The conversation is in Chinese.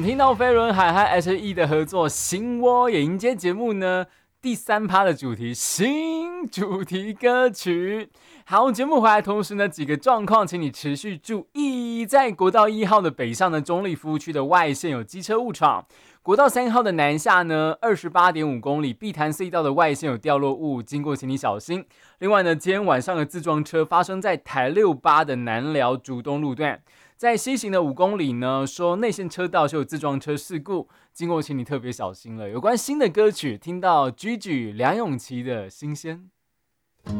听到飞轮海和 H.E 的合作新窝，也迎接节目呢第3趴的主题新主题歌曲。好，节目回来同时呢，几个状况请你持续注意。在国道1号的北上的中立服务区的外线有机车误闯，国道3号的南下呢28.5公里碧潭隧道的外线有掉落物，经过请你小心。另外呢，今天晚上的自撞车发生在台68的南寮竹东路段，在西行的5公里呢，说内线车道是有自撞车事故，经过请你特别小心了。有关新的歌曲，听到 Gigi 梁咏琪的新鲜。